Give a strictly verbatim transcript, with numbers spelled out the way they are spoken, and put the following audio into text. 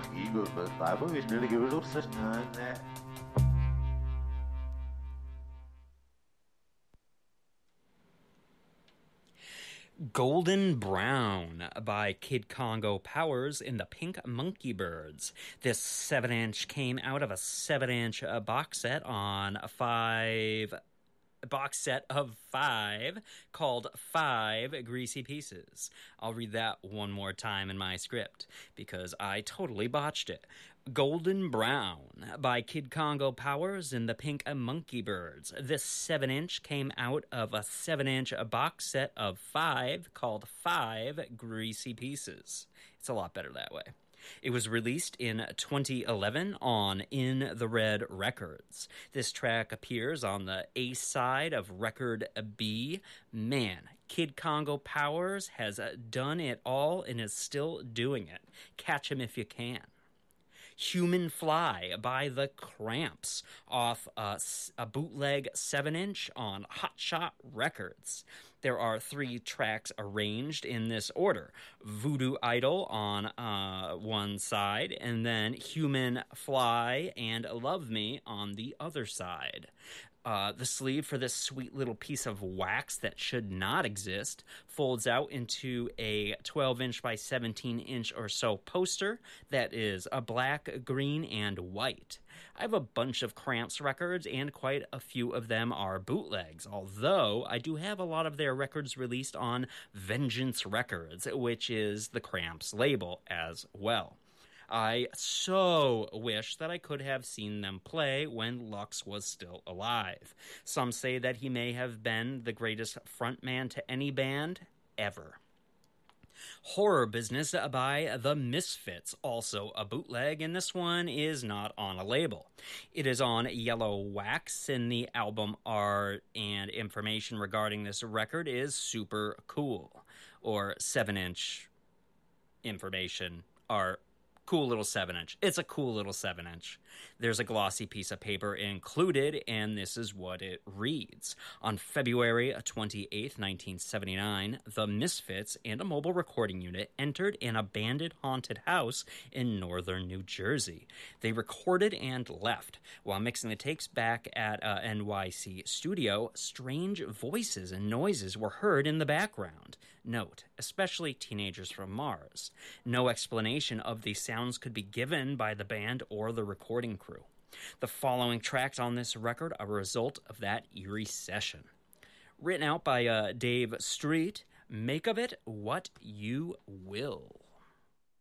barriga, tá? Vamos ver se ele quebrou os né? Golden Brown by Kid Congo Powers in the Pink Monkey Birds. This seven inch came out of a seven inch uh, box set on a five box set of five called Five Greasy Pieces. I'll read that one more time in my script because I totally botched it. Golden Brown by Kid Congo Powers in the Pink Monkey Birds. This seven inch came out of a seven inch box set of five called Five Greasy Pieces. It's a lot better that way. It was released in twenty eleven on In the Red Records. This track appears on the A side of record B. Man, Kid Congo Powers has done it all and is still doing it. Catch him if you can. Human Fly by The Cramps off a, a bootleg seven inch on Hot Shot Records. There are three tracks arranged in this order. Voodoo Idol on uh, one side, and then Human Fly and Love Me on the other side. Uh, the sleeve for this sweet little piece of wax that should not exist folds out into a twelve inch by seventeen inch or so poster that is a black, green, and white. I have a bunch of Cramps records, and quite a few of them are bootlegs, although I do have a lot of their records released on Vengeance Records, which is the Cramps label as well. I so wish that I could have seen them play when Lux was still alive. Some say that he may have been the greatest frontman to any band ever. Horror Business by The Misfits, also a bootleg, and this one is not on a label. It is on yellow wax, and the album art and information regarding this record is super cool. Or seven inch information art. Cool little seven inch. It's a cool little seven inch. There's a glossy piece of paper included, and this is what it reads. On February twenty-eighth, nineteen seventy-nine, the Misfits and a mobile recording unit entered an abandoned haunted house in northern New Jersey. They recorded and left. While mixing the tapes back at a N Y C studio, strange voices and noises were heard in the background. Note, especially Teenagers from Mars. No explanation of the sounds could be given by the band or the recording crew. The following tracks on this record are a result of that eerie session. Written out by uh, Dave Street, make of it what you will.